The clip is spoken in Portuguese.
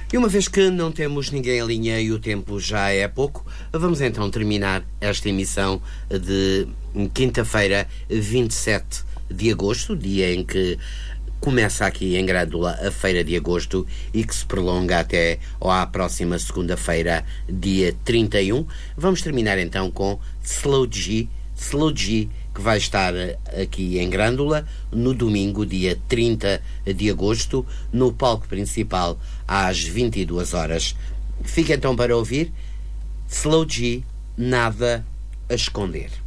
E uma vez que não temos ninguém em linha e o tempo já é pouco, vamos então terminar esta emissão de quinta-feira, 27 de agosto, dia em que começa aqui em Grândola a Feira de Agosto e que se prolonga até à próxima segunda-feira, dia 31. Vamos terminar então com Slow G, que vai estar aqui em Grândola no domingo, dia 30 de agosto, no palco principal às 22 horas. Fica então para ouvir Slow G, Nada a Esconder.